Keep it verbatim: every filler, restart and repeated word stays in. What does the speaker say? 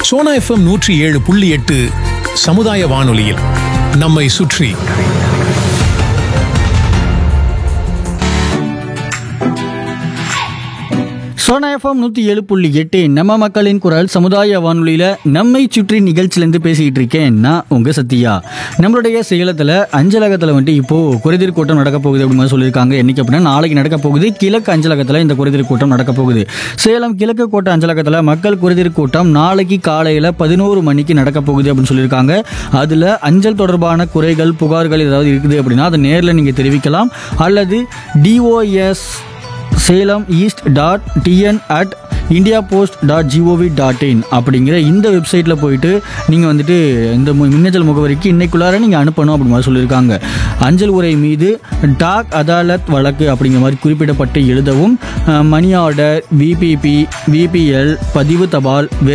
Sona FM நூற்றி ஏழு புள்ளி எட்டு சமுதாய வானொலியில் நம்மை சுற்றி. சோனா எஃப்எம் நூற்றி ஏழு புள்ளி எட்டு நம்ம மக்களின் குரல் சமுதாய வானொலியில் நம்மை சுற்றி நிகழ்ச்சியிலேருந்து பேசிக்கிட்டு இருக்கேன் நான் உங்கள் சத்யா. நம்மளுடைய சேலத்தில் அஞ்சலகத்தில் வந்துட்டு இப்போது குறைதீர் கூட்டம் நடக்க போகுது அப்படின்னு சொல்லியிருக்காங்க. என்றைக்கு அப்படின்னா நாளைக்கு நடக்க போகுது. கிழக்கு அஞ்சலகத்தில் இந்த குறைதீர் கூட்டம் நடக்க போகுது. சேலம் கிழக்கு கோட்டை அஞ்சலகத்தில் மக்கள் குறைதீர் கூட்டம் நாளைக்கு காலையில் பதினோரு மணிக்கு நடக்க போகுது அப்படின்னு சொல்லியிருக்காங்க. அதில் அஞ்சல் தொடர்பான குறைகள் புகார்கள் ஏதாவது இருக்குது அப்படின்னா அதை நேரில் நீங்கள் தெரிவிக்கலாம். அல்லது DOS Salem east dot TN at India post dot gov dot in அப்படிங்கிற இந்த வெப்சைட்டில் போயிட்டு நீங்கள் வந்துட்டு இந்த மின்னஞ்சல் முகவரிக்கு இன்னைக்குள்ளார நீங்கள் அனுப்பணும் அப்படி மாதிரி சொல்லியிருக்காங்க. அஞ்சல் உரை மீது டாக் அதாலத் வழக்கு அப்படிங்கிற மாதிரி குறிப்பிடப்பட்டு எழுதவும். மணி ஆர்டர், விபிபி, விபிஎல், பதிவு தபால்,